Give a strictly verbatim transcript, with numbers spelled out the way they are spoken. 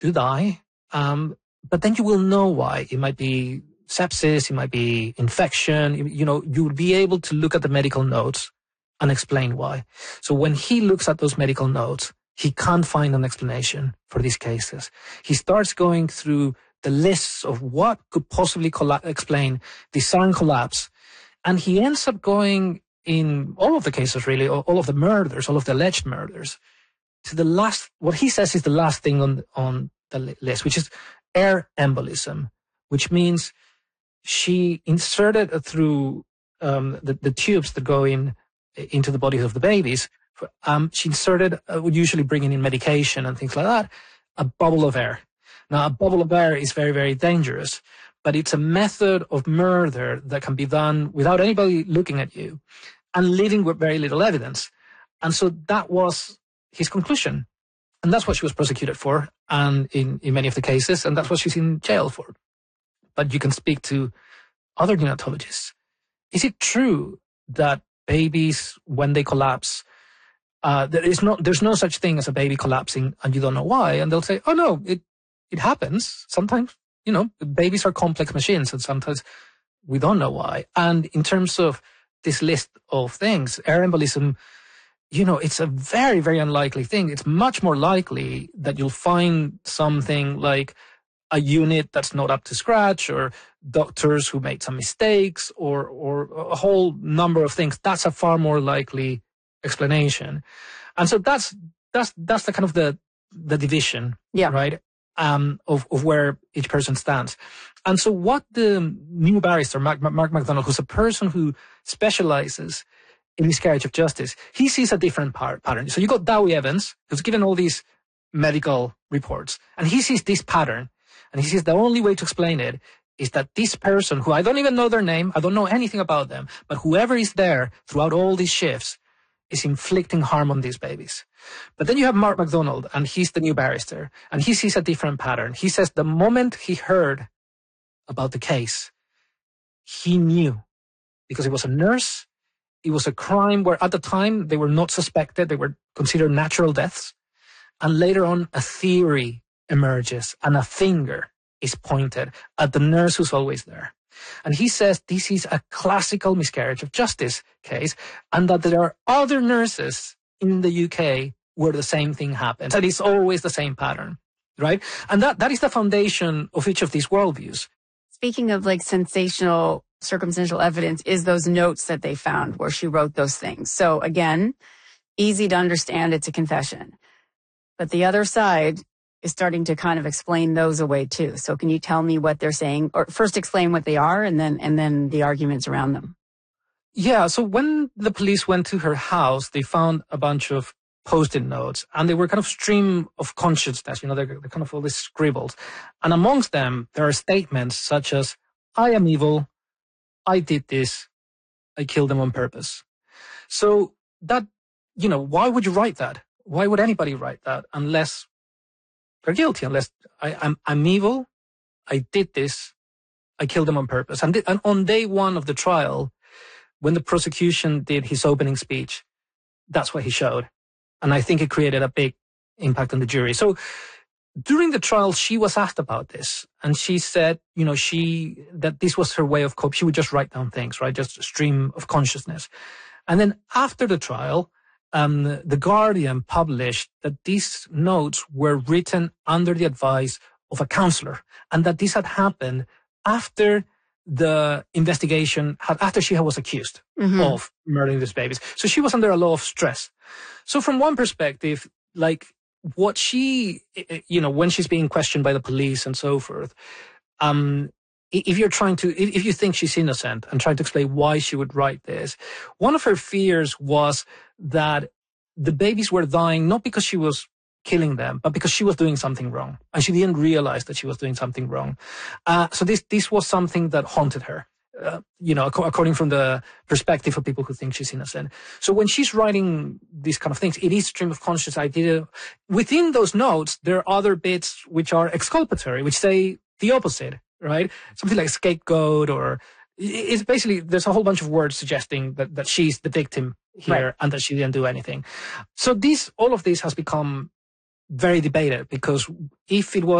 do die. Um, but then you will know why. It might be sepsis, it might be infection. You know, you'll be able to look at the medical notes and explain why. So when he looks at those medical notes, he can't find an explanation for these cases. He starts going through the lists of what could possibly colla- explain the sudden collapse. And he ends up going in all of the cases, really, all of the murders, all of the alleged murders, to the last, what he says is the last thing on, on the list, which is air embolism, which means she inserted through um, the, the tubes that go in into the bodies of the babies. Um, she inserted, uh, would usually bringing in medication and things like that, a bubble of air. Now, a bubble of air is very, very dangerous, but it's a method of murder that can be done without anybody looking at you and leaving with very little evidence. And so that was his conclusion. And that's what she was prosecuted for, and in, in many of the cases, and that's what she's in jail for. But you can speak to other neonatologists. Is it true that babies, when they collapse, uh, there is no, there's no such thing as a baby collapsing and you don't know why? And they'll say, oh no, it, it happens. Sometimes, you know, babies are complex machines and sometimes we don't know why. And in terms of this list of things, air embolism, you know, it's a very, very unlikely thing. It's much more likely that you'll find something like a unit that's not up to scratch, or doctors who made some mistakes, or, or a whole number of things. That's a far more likely explanation. And so that's, that's, that's the kind of the, the division, yeah. right? Um, of, of where each person stands. And so what the new barrister, Mark, Mark McDonald, who's a person who specializes in miscarriage of justice, he sees a different par- pattern. So you got Dowie Evans, who's given all these medical reports, and he sees this pattern, and he says the only way to explain it is that this person, who I don't even know their name, I don't know anything about them, but whoever is there throughout all these shifts is inflicting harm on these babies. But then you have Mark McDonald, and he's the new barrister, and he sees a different pattern. He says the moment he heard about the case, he knew, because it was a nurse. It was a crime where at the time they were not suspected. They were considered natural deaths. And later on, a theory emerges and a finger is pointed at the nurse who's always there. And he says this is a classical miscarriage of justice case, and that there are other nurses in the U K where the same thing happens. And it's always the same pattern, right? And that, that is the foundation of each of these worldviews. Speaking of like sensational circumstantial evidence, is those notes that they found where she wrote those things. So again, easy to understand, it's a confession. But the other side is starting to kind of explain those away too. So can you tell me what they're saying, or first explain what they are and then and then the arguments around them? Yeah, so when the police went to her house, they found a bunch of post-it notes, and they were kind of stream of consciousness, you know, they're, they're kind of all these scribbles. And amongst them, there are statements such as, I am evil, I did this, I killed them on purpose. So that, you know, why would you write that? Why would anybody write that unless they're guilty, unless I, I'm, I'm evil, I did this, I killed them on purpose. And, th- and on day one of the trial, when the prosecution did his opening speech, that's what he showed. And I think it created a big impact on the jury. So during the trial, she was asked about this, and she said, you know, she, that this was her way of cope. She would just write down things, right? Just a stream of consciousness. And then after the trial, um, the Guardian published that these notes were written under the advice of a counselor, and that this had happened after the investigation had, after she was accused mm-hmm. of murdering these babies. So she was under a lot of stress. So from one perspective, like what she, you know, when she's being questioned by the police and so forth, um, if you're trying to, if you think she's innocent and trying to explain why she would write this, one of her fears was that the babies were dying not because she was killing them, but because she was doing something wrong, and she didn't realize that she was doing something wrong. Uh, so this this was something that haunted her, uh, you know, ac- according from the perspective of people who think she's innocent. So when she's writing these kind of things, it is stream of conscious idea. Within those notes, there are other bits which are exculpatory, which say the opposite, right? Something like scapegoat, or it's basically, there's a whole bunch of words suggesting that, that she's the victim here, right, and that she didn't do anything. So this, all of this has become very debated, because if it was